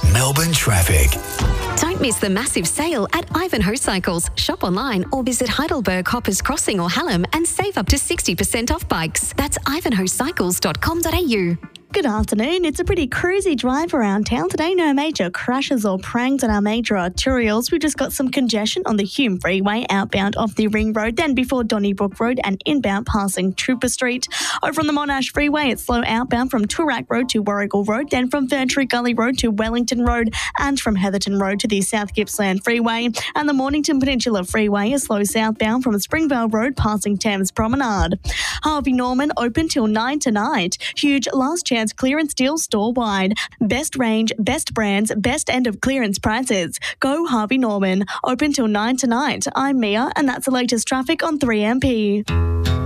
Melbourne traffic. Don't miss the massive sale at Ivanhoe Cycles. Shop online or visit Heidelberg, Hoppers Crossing or Hallam and save up to 60% off bikes. That's ivanhoecycles.com.au. Good afternoon. It's a pretty cruisy drive around town today. No major crashes or prangs on our major arterials. We've just got some congestion on the Hume Freeway outbound off the Ring Road, then before Donnybrook Road and inbound passing Trooper Street. Over on the Monash Freeway, it's slow outbound from Toorak Road to Warrigal Road, then from Ferntree Gully Road to Wellington Road and from Heatherton Road to the South Gippsland Freeway. And the Mornington Peninsula Freeway is slow southbound from Springvale Road passing Thames Promenade. Harvey Norman open till 9 tonight. Huge last chance clearance deals store-wide. Best range, best brands, best end of clearance prices. Go Harvey Norman. Open till 9 tonight. I'm Mia and that's the latest traffic on 3MP.